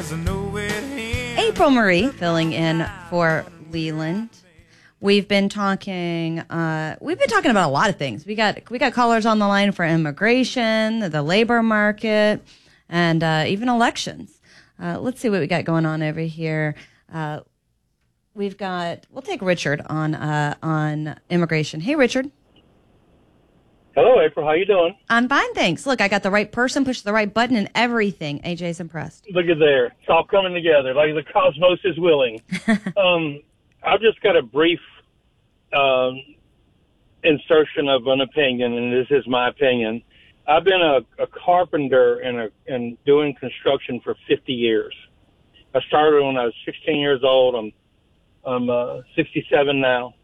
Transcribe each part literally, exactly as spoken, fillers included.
April Marie filling in for Leland. We've been talking. Uh, we've been talking about a lot of things. We got we got callers on the line for immigration, the labor market, and uh, even elections. Uh, let's see what we got going on over here. Uh, we've got. We'll take Richard on uh, on immigration. Hey, Richard. Hello, April. How you doing? I'm fine, thanks. Look, I got the right person, pushed the right button, and everything. A J's impressed. Look at there. It's all coming together, like the cosmos is willing. um, I've just got a brief um, insertion of an opinion, and this is my opinion. I've been a, a carpenter and, a, and doing construction for fifty years. I started when I was sixteen years old. I'm, I'm uh, sixty-seven now.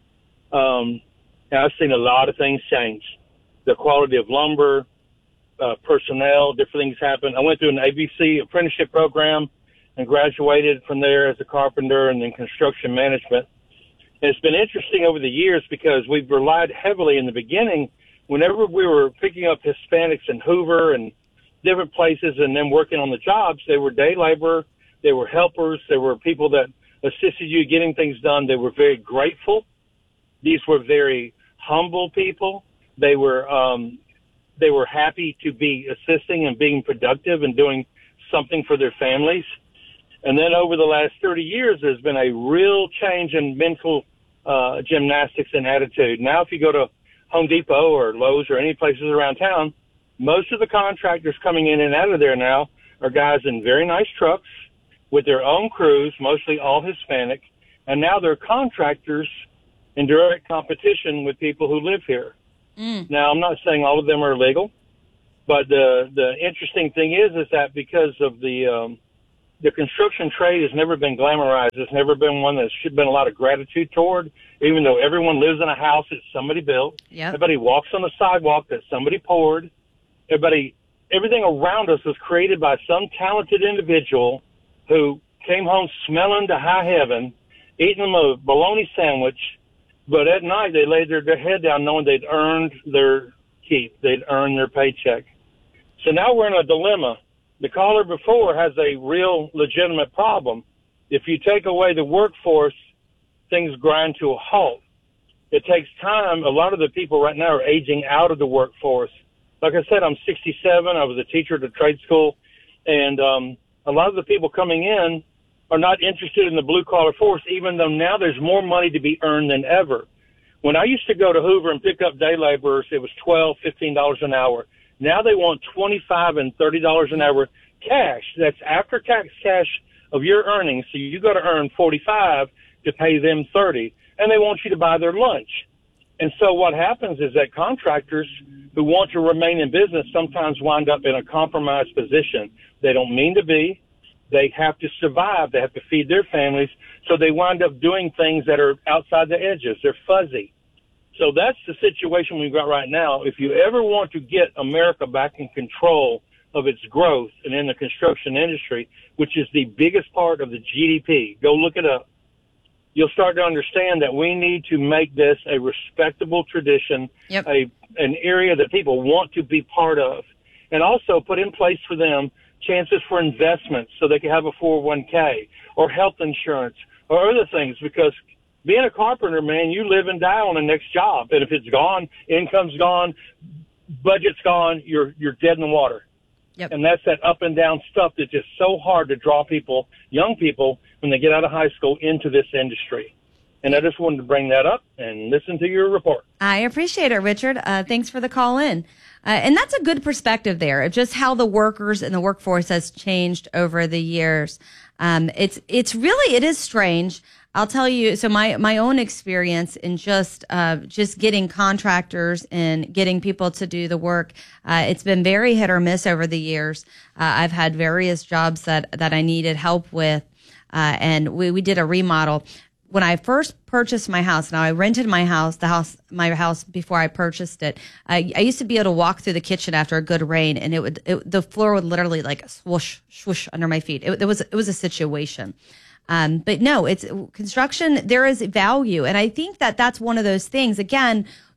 Um, and I've seen a lot of things change. The quality of lumber, uh, personnel, different things happen. I went through an A B C apprenticeship program and graduated from there as a carpenter and then construction management. And it's been interesting over the years because we've relied heavily in the beginning. Whenever we were picking up Hispanics in Hoover and different places and then working on the jobs, they were day labor, they were helpers, they were people that assisted you getting things done. They were very grateful. These were very humble people. They were um, they were happy to be assisting and being productive and doing something for their families. And then over the last thirty years, there's been a real change in mental uh, gymnastics and attitude. Now, if you go to Home Depot or Lowe's or any places around town, most of the contractors coming in and out of there now are guys in very nice trucks with their own crews, mostly all Hispanic. And now they're contractors in direct competition with people who live here. Mm. Now, I'm not saying all of them are illegal, but the the interesting thing is is that because of the um, the construction trade has never been glamorized. It's never been one that should been a lot of gratitude toward, even though everyone lives in a house that somebody built. Yep. Everybody walks on a sidewalk that somebody poured. Everybody, everything around us was created by some talented individual who came home smelling to high heaven, eating them a bologna sandwich. But at night, they laid their, their head down knowing they'd earned their keep. They'd earned their paycheck. So now we're in a dilemma. The caller before has a real legitimate problem. If you take away the workforce, things grind to a halt. It takes time. A lot of the people right now are aging out of the workforce. Like I said, I'm sixty-seven. I was a teacher at a trade school. And um, a lot of the people coming in are not interested in the blue-collar force, even though now there's more money to be earned than ever. When I used to go to Hoover and pick up day laborers, it was twelve dollars, fifteen dollars an hour. Now they want twenty-five dollars and thirty dollars an hour cash. That's after-tax cash of your earnings. So you got to earn forty-five dollars to pay them thirty dollars, and they want you to buy their lunch. And so what happens is that contractors who want to remain in business sometimes wind up in a compromised position. They don't mean to be. They have to survive. They have to feed their families. So they wind up doing things that are outside the edges. They're fuzzy. So that's the situation we've got right now. If you ever want to get America back in control of its growth and in the construction industry, which is the biggest part of the G D P, go look it up. You'll start to understand that we need to make this a respectable tradition, yep. a an area that people want to be part of, and also put in place for them chances for investments so they can have a four oh one k or health insurance or other things, because being a carpenter, man, you live and die on the next job. And if it's gone, income's gone, budget's gone, you're you're dead in the water. Yep. And that's that up and down stuff that's just so hard to draw people, young people, when they get out of high school into this industry. And I just wanted to bring that up and listen to your report. I appreciate it, Richard. Uh, thanks for the call in. Uh, and that's a good perspective there, of just how the workers and the workforce has changed over the years. Um, it's it's really, it is strange. I'll tell you, so my, my own experience in just uh, just getting contractors and getting people to do the work, uh, it's been very hit or miss over the years. Uh, I've had various jobs that, that I needed help with, uh, and we, we did a remodel. When I first purchased my house, now I rented my house, the house, my house before I purchased it. I, I used to be able to walk through the kitchen after a good rain, and it would, it, the floor would literally like swoosh, swoosh under my feet. It, it was, it was a situation. Um, but no, it's construction. There is value. And I think that that's one of those things, again,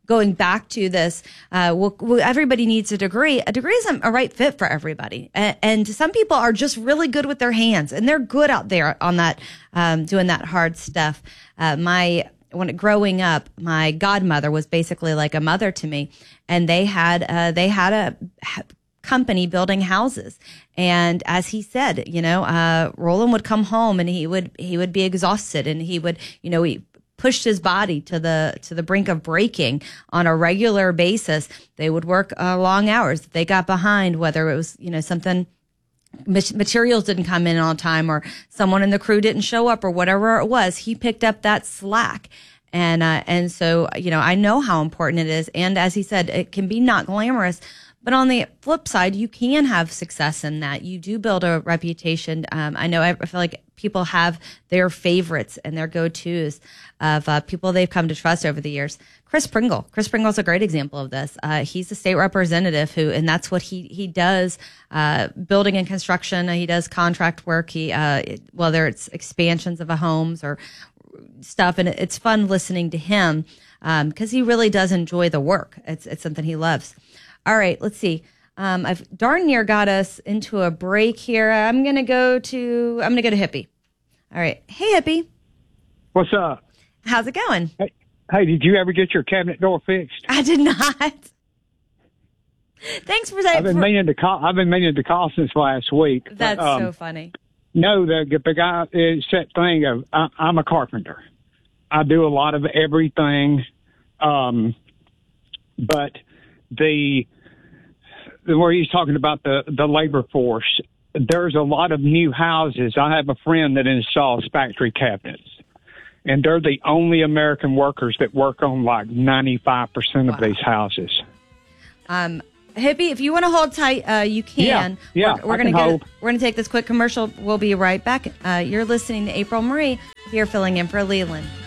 going back to this, uh, well, well, everybody needs a degree. A degree isn't a right fit for everybody. And, and some people are just really good with their hands, and they're good out there on that, um, doing that hard stuff. Uh, my, when growing up, my godmother was basically like a mother to me, and they had, uh, they had a company building houses. And as he said, you know, uh, Roland would come home and he would, he would be exhausted, and he would, you know, he pushed his body to the to the brink of breaking on a regular basis. They would work uh, long hours. If they got behind, whether it was, you know, something, materials didn't come in on time, or someone in the crew didn't show up, or whatever it was, he picked up that slack. And uh, and so, you know, I know how important it is. And as he said, it can be not glamorous, but on the flip side, you can have success in that. You do build a reputation. Um, I know I feel like people have their favorites and their go-tos of uh, people they've come to trust over the years. Chris Pringle. Chris Pringle is a great example of this. Uh, he's a state representative who, and that's what he he does, uh, building and construction. He does contract work. He uh, whether it's expansions of a homes or stuff, and it's fun listening to him because um, he really does enjoy the work. It's it's something he loves. All right, let's see. Um, I've darn near got us into a break here. I'm gonna go to I'm gonna go to Hippie. All right, hey Hippie. What's up? How's it going? Hey, hey, did you ever get your cabinet door fixed? I did not. Thanks for that. I've been meaning to call. I've been meaning to call since last week. That's but, um, so funny. No, the the guy is that thing of I, I'm a carpenter. I do a lot of everything, um, but the where he's talking about the, the labor force, there's a lot of new houses. I have a friend that installs factory cabinets, and they're the only American workers that work on like ninety-five percent of wow. these houses. Um, Hippie, if you want to hold tight, uh, you can. Yeah, yeah we're, we're going to go. We're going to take this quick commercial. We'll be right back. Uh, you're listening to April Marie here, filling in for Leland.